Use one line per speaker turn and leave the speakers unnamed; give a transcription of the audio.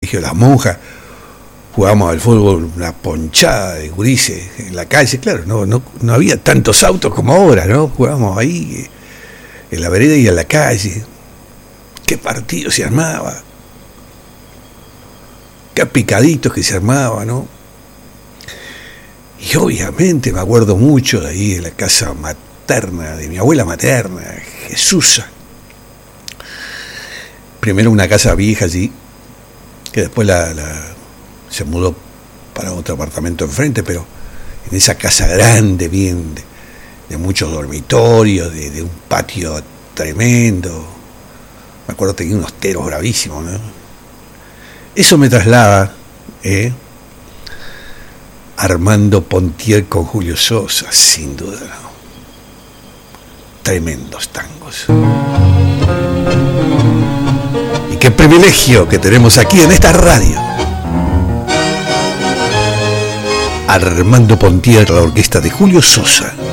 colegio Las Monjas, jugábamos al fútbol, una ponchada de gurises en la calle, claro, no había tantos autos como ahora, ¿no? Jugábamos ahí en la vereda y en la calle. Qué partido se armaba, qué picaditos que se armaba, ¿no? Y obviamente me acuerdo mucho de ahí, de la casa materna, de mi abuela materna, Jesusa. Primero una casa vieja allí, que después se mudó para otro apartamento enfrente, pero en esa casa grande, bien, de muchos dormitorios, de un patio tremendo. Me acuerdo que tenía unos teros bravísimos, ¿no? Eso me traslada, Armando Pontier con Julio Sosa, sin duda, ¿no? Tremendos tangos. Y qué privilegio que tenemos aquí en esta radio. Armando Pontier, la orquesta de Julio Sosa.